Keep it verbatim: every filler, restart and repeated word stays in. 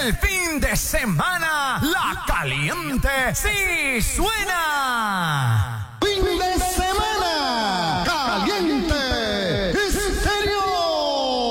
el fin de semana, La Caliente sí suena.